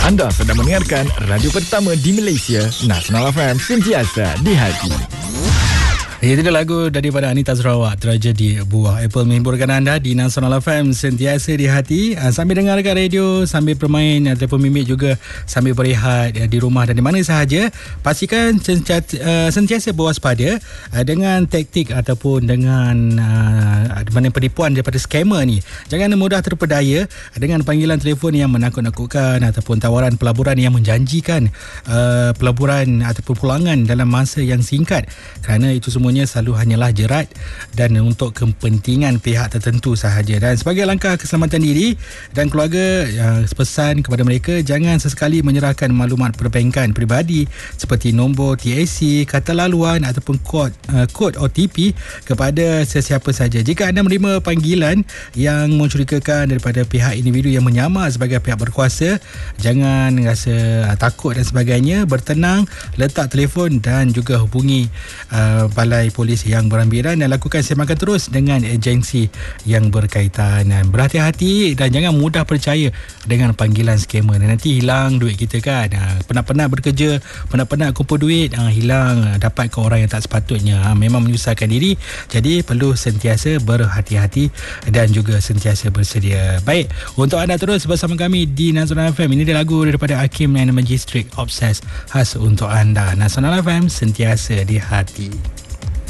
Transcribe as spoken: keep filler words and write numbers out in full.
Anda sedang mendengarkan radio pertama di Malaysia, Nasional F M, sentiasa di hati. Itu lagu daripada Anita Sarawak, Tragedi Buah Apple, menghiburkan anda di Nasional F M, sentiasa di hati. Sambil dengarkan radio, sambil bermain ataupun mimik juga, sambil berehat di rumah dan di mana sahaja, pastikan sentiasa berwaspada dengan taktik ataupun dengan mana penipuan daripada scammer ni. Jangan mudah terpedaya dengan panggilan telefon yang menakut-nakutkan ataupun tawaran pelaburan yang menjanjikan uh, pelaburan ataupun pulangan dalam masa yang singkat, kerana itu semua selalu hanyalah jerat dan untuk kepentingan pihak tertentu sahaja. Dan sebagai langkah keselamatan diri dan keluarga, uh, pesan kepada mereka, jangan sesekali menyerahkan maklumat perbankan peribadi seperti nombor T A C, kata laluan ataupun kod uh, kod O T P kepada sesiapa saja. Jika anda menerima panggilan yang mencurigakan daripada pihak individu yang menyamar sebagai pihak berkuasa, jangan rasa uh, takut dan sebagainya. Bertenang, letak telefon dan juga hubungi uh, balai polis yang berhampiran dan lakukan semakan terus dengan agensi yang berkaitan. Berhati-hati dan jangan mudah percaya dengan panggilan scammer. Nanti hilang duit kita kan. Penat-penat bekerja, penat-penat kumpul duit, hilang, dapat ke orang yang tak sepatutnya. Memang menyusahkan diri. Jadi perlu sentiasa berhati-hati dan juga sentiasa bersedia. Baik, untuk anda terus bersama kami di Nasional F M. Ini dia lagu daripada Hakim and Magistrate, Obsessed, khas untuk anda. Nasional F M, sentiasa di hati.